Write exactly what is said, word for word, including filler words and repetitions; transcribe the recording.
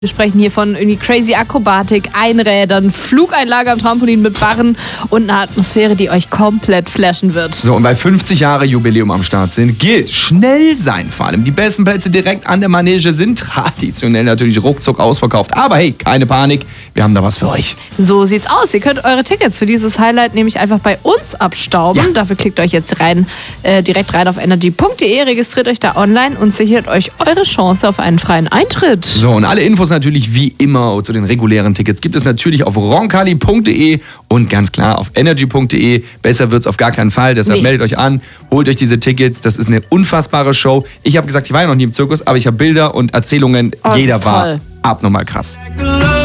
Wir sprechen hier von irgendwie crazy Akrobatik, Einrädern, Flugeinlage am Trampolin mit Barren und einer Atmosphäre, die euch komplett flashen wird. So, und weil fünfzig Jahre Jubiläum am Start sind, gilt schnell sein vor allem. Die besten Plätze direkt an der Manege sind traditionell natürlich ruckzuck ausverkauft. Aber hey, keine Panik, wir haben da was für euch. So sieht's aus. Ihr könnt eure Tickets für dieses Highlight nämlich einfach bei uns abstauben. Ja. Dafür klickt euch jetzt rein, äh, direkt rein auf energy punkt de, registriert euch da online und sichert euch eure Chance auf einen freien Eintritt. So, und alle Infos natürlich wie immer zu den regulären Tickets gibt es natürlich auf roncalli punkt de und ganz klar auf energy punkt de. Besser wird's auf gar keinen Fall, deshalb nee. meldet euch an, holt euch diese Tickets. Das ist eine unfassbare Show. Ich habe gesagt, ich war ja noch nie im Zirkus, aber ich habe Bilder und Erzählungen. Oh, Jeder war abnormal krass.